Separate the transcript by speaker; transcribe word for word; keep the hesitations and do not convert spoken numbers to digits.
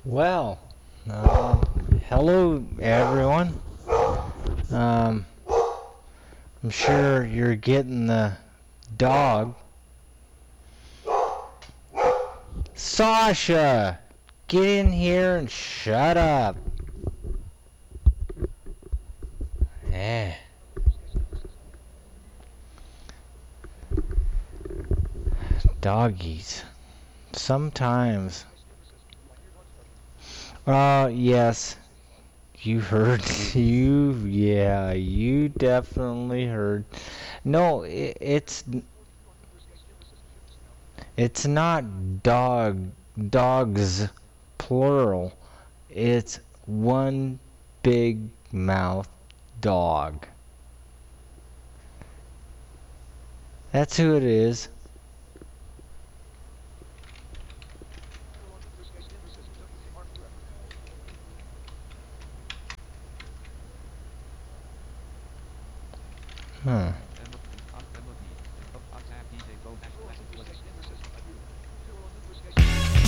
Speaker 1: Well, um, hello everyone. Um, I'm sure you're getting the dog. Sasha, get in here and shut up. Eh. Doggies. Sometimes. Oh, yes. You heard. You, yeah, you definitely heard. No, it, it's it's not dog dogs plural. It's one big mouth dog. That's who it is. Huh.